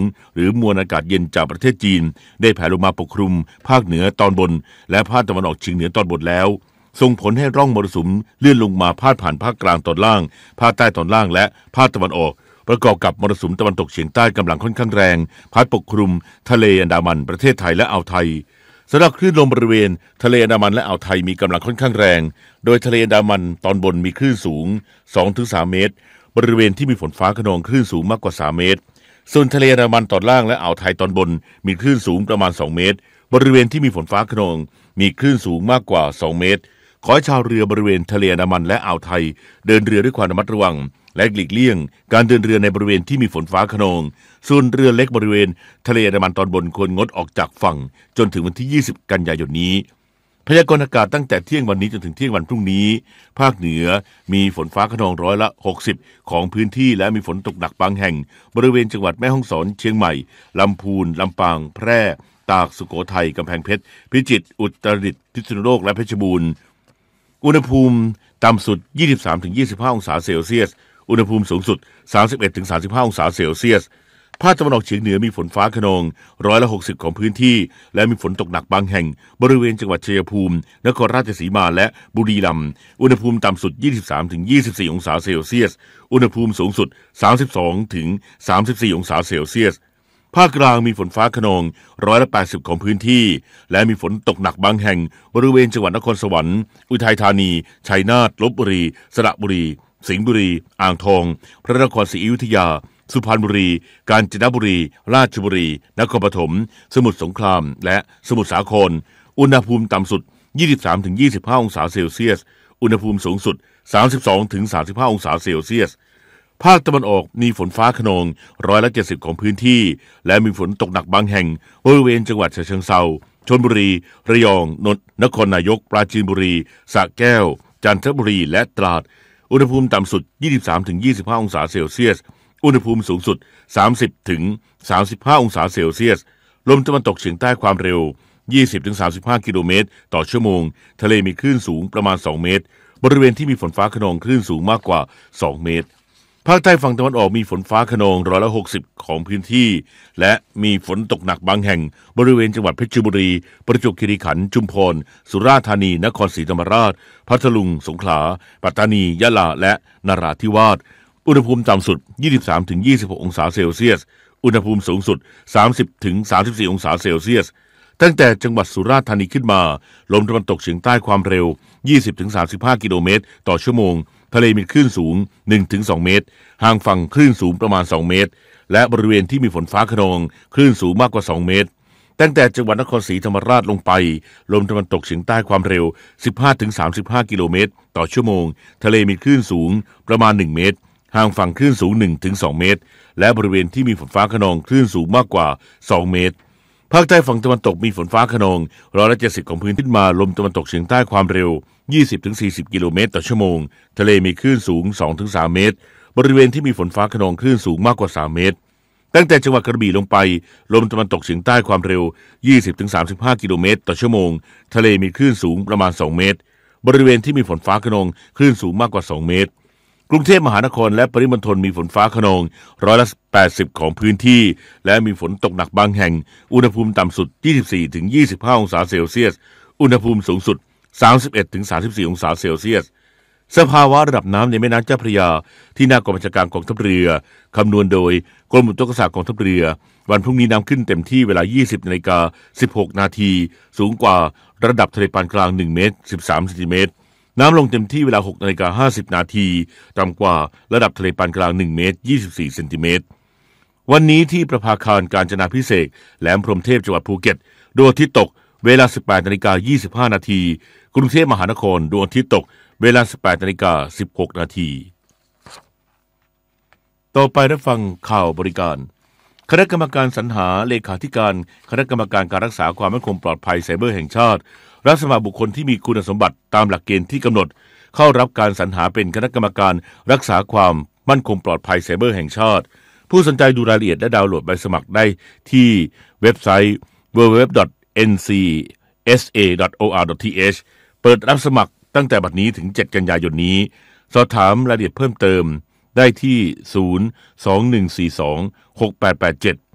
หรือมวลอากาศเย็นจากประเทศจีนได้แผ่ลงมาปกคลุมภาคเหนือตอนบนและภาคตะวันออกเฉียงเหนือตอนบนแล้วส่งผลให้ร่องมรสุมเลื่อนลงมาพาดผ่านภาคกลางตอนล่างภาคใต้ตอนล่างและภาคตะวันออกประกอบกับมรสุมตะวันตกเฉียงใต้กำลังค่อนข้างแรงพัดปกคลุมทะเลอันดามันประเทศไทยและอ่าวไทยสำหรับคลื่นลมบริเวณทะเลอันดามันและอ่าวไทยมีกำลังค่อนข้างแรงโดยทะเลอันดามันตอนบนมีคลื่นสูง 2-3 เมตรบริเวณที่มีฝนฟ้าคะนองคลื่นสูงมากกว่า3 เมตรส่วนทะเลอันดามันตอนล่างและอ่าวไทยตอนบนมีคลื่นสูงประมาณ2 เมตรบริเวณที่มีฝนฟ้าคะนองมีคลื่นสูงมากกว่า2 เมตรขอให้ชาวเรือบริเวณทะเลอันดามันและอ่าวไทยเดินเรือด้วยความระมัดระวังและหลีกเลี่ยงการเดินเรือในบริเวณที่มีฝนฟ้าคะนองส่วนเรือเล็กบริเวณทะเลอันดามันตอนบนควรงดออกจากฝั่งจนถึงวันที่20 กันยายนนี้พยากรณ์อากาศตั้งแต่เที่ยงวันนี้จนถึงเที่ยงวันพรุ่งนี้ภาคเหนือมีฝนฟ้าคะนอง60%ของพื้นที่และมีฝนตกหนักบางแห่งบริเวณจังหวัดแม่ฮ่องสอนเชียงใหม่ลำพูนลำปางแพร่ตากสุโขทัยกำแพงเพชรพิจิตรอุตรดิตถ์พิษณุโลกและเพชรบูรณ์อุณหภูมิต่ำสุด 23-25 องศาเซลเซียสอุณหภูมิสูงสุด 31-35 องศาเซลเซียสภาคตะวันออกเฉียงเหนือมีฝนฟ้าคะนอง60%ของพื้นที่และมีฝนตกหนักบางแห่งบริเวณจังหวัดชัยภูมินครราชสีมาและบุรีรัมย์อุณหภูมิต่ำสุด 23-24 องศาเซลเซียสอุณหภูมิสูงสุด 32-34 องศาเซลเซียสภาคกลางมีฝนฟ้าคะนอง80%ของพื้นที่และมีฝนตกหนักบางแห่งบริเวณจังหวัดนครสวรรค์อุทัยธานีชัยนาทลพบุรีสระบุรีสิงห์บุรีอ่างทองพระนครศรีอยุธยาสุพรรณบุรีกาญจนบุรีราชบุรีนครปฐมสมุทรสงครามและสมุทรสาครอุณหภูมิต่ำสุด 23-25 องศาเซลเซียสอุณหภูมิสูงสุด 32-35 องศาเซลเซียสภาคตะวันออกมีฝนฟ้าคะนอง70%ของพื้นที่และมีฝนตกหนักบางแห่งบริเวณจังหวัดฉะเชิงเทราชลบุรีระยองนครนายกปราจีนบุรีสระแก้วจันทบุรีและตราดอุณหภูมิต่ำสุด 23-25 องศาเซลเซียสอุณหภูมิสูงสุด 30-35 องศาเซลเซียสลมตะวันตกเฉียงใต้ความเร็ว 20-35 กิโลเมตรต่อชั่วโมงทะเลมีคลื่นสูงประมาณ2 เมตรบริเวณที่มีฝนฟ้าคะนองคลื่นสูงมากกว่า2 เมตรภาคใต้ฝั่งตะวันออกมีฝนฟ้าคะนอง60%ของพื้นที่และมีฝนตกหนักบางแห่งบริเวณจังหวัดเพชรบุรีประจวบคีรีขันธ์ชุมพรสุราษฎร์ธานีนครศรีธรรมราชพัทลุงสงขลาปัตตานียะลาและนราธิวาสอุณหภูมิต่ำสุด 23-26 องศาเซลเซียสอุณหภูมิสูงสุด 30-34 องศาเซลเซียสตั้งแต่จังหวัดสุราษฎร์ธานีขึ้นมาลมตะวันตกเฉียงใต้ความเร็ว 20-35 กิโลเมตรต่อชั่วโมงทะเลมีคลื่นสูง 1-2 เมตรห่างฝั่งคลื่นสูงประมาณ2 เมตรและบริเวณที่มีฝนฟ้าคะนองคลื่นสูงมากกว่า2 เมตรตั้งแต่จังหวัดนครศรีธรรมราชลงไปลมตะวันตกเฉียงใต้ความเร็ว 15-35 กิโลเมตรต่อชั่วโมงทะเลมีคลื่นสูงประมาณ1 เมตรห่างฝั่งคลื่นสูง 1-2 เมตรและบริเวณที่มีฝนฟ้าคะนองคลื่นสูงมากกว่า2 เมตรภาคใต้ฝั่งตะวันตกมีฝนฟ้าคะนอง70%ของพื้นที่มาลมตะวันตกเฉียงใต้ความเร็ว 20-40 กิโลเมตรต่อชั่วโมงทะเลมีคลื่นสูง 2-3 เมตรบริเวณที่มีฝนฟ้าคะนองคลื่นสูงมากกว่า3 เมตรตั้งแต่จังหวัดกระบี่ลงไปลมตะวันตกเฉียงใต้ความเร็ว 20-35 กิโลเมตรต่อชั่วโมงทะเลมีคลื่นสูงประมาณ2 เมตรบริเวณที่มีฝนฟ้าคะนองคลื่นสูงมากกว่า2 เมตรกรุงเทพมหานครและปริมณฑลมีฝนฟ้าคะนอง80%ของพื้นที่และมีฝนตกหนักบางแห่งอุณหภูมิต่ำสุด 24-25 องศาเซลเซียสอุณหภูมิสูงสุด 31-34 องศาเซลเซียสสภาวะระดับน้ำในแม่น้ำเจ้าพระยาที่หน้ากองบัญชาการกองทัพเรือคำนวณโดยกรมอุตุนิยมวิทยากองทัพเรือวันพรุ่งนี้น้ำขึ้นเต็มที่เวลา 20:16 นาทีสูงกว่าระดับทะเลปานกลาง1 เมตร 13 เซนติเมตรน้ำลงเต็มที่เวลา 6:50 นาทีต่ำกว่าระดับทะเลปานกลาง1 เมตร 24 เซนติเมตรวันนี้ที่ประภาคารกาญจนาภิเษกแหลมพรหมเทพจังหวัดภูเก็ตดวงอาทิตย์ตกเวลา 18:25 นาทีกรุงเทพมหานครดวงอาทิตย์ตกเวลา 18:16 นาทีต่อไปรับฟังข่าวบริการคณะกรรมการสรรหาเลขาธิการคณะกรรมการการรักษาความมั่นคงปลอดภัยไซเบอร์แห่งชาติรับสมัครบุคคลที่มีคุณสมบัติตามหลักเกณฑ์ที่กำหนดเข้ารับการสรรหาเป็นคณะกรรมการรักษาความมั่นคงปลอดภัยไซเบอร์แห่งชาติผู้สนใจดูรายละเอียดและดาวน์โหลดใบสมัครได้ที่เว็บไซต์ www.ncsa.or.th เปิดรับสมัครตั้งแต่บัดนี้ถึง7 กันยายนนี้สอบถามรายละเอียดเพิ่มเติมได้ที่ 021426887